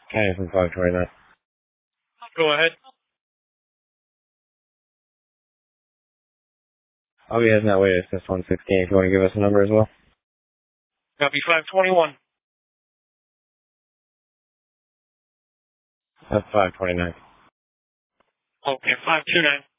Kenny from 529. Go ahead. I'll be heading that way. It's just 116. If you want to give us a number as well. Copy 521. That's 529. Okay, 529.